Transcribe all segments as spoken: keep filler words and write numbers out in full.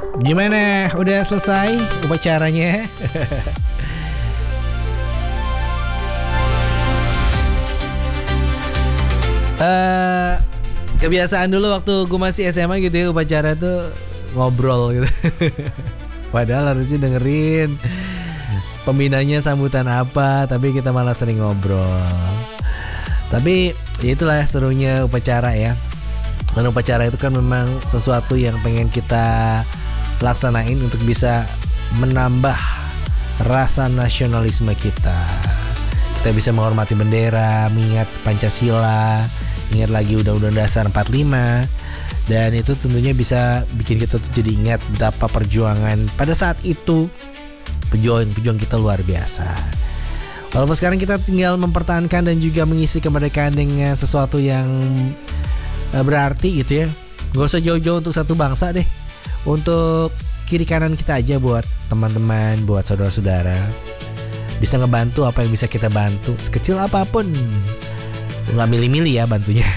Gimana? Udah selesai upacaranya? uh, kebiasaan dulu waktu gue masih S M A gitu ya, upacara tuh ngobrol gitu. Padahal harusnya dengerin pembinanya sambutan apa, tapi kita malah sering ngobrol. Tapi ya itulah serunya upacara ya. Dan upacara itu kan memang sesuatu yang pengen kita laksanain untuk bisa menambah rasa nasionalisme kita. Kita bisa menghormati bendera, mengingat Pancasila, ingat lagi Undang-Undang Dasar empat puluh lima. Dan itu tentunya bisa bikin kita tuh jadi ingat betapa perjuangan pada saat itu. Pejuang-pejuang kita luar biasa. Walaupun sekarang kita tinggal mempertahankan dan juga mengisi kemerdekaan dengan sesuatu yang berarti gitu ya. Gak usah jauh-jauh untuk satu bangsa deh. Untuk kiri kanan kita aja, buat teman-teman, buat saudara-saudara. Bisa ngebantu apa yang bisa kita bantu, sekecil apapun. Gak milih-milih ya bantunya.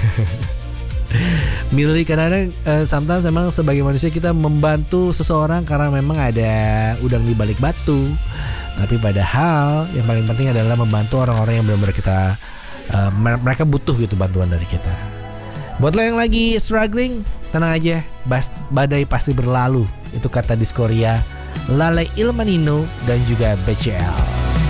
Milih kadang-kadang uh, sometimes memang sebagai manusia kita membantu seseorang karena memang ada udang di balik batu. Tapi padahal yang paling penting adalah membantu orang-orang yang benar-benar kita uh, mereka butuh gitu bantuan dari kita. Buat lo yang lagi struggling, tenang aja, badai pasti berlalu. Itu kata Diskoria, Lale Ilmanino dan juga B C L.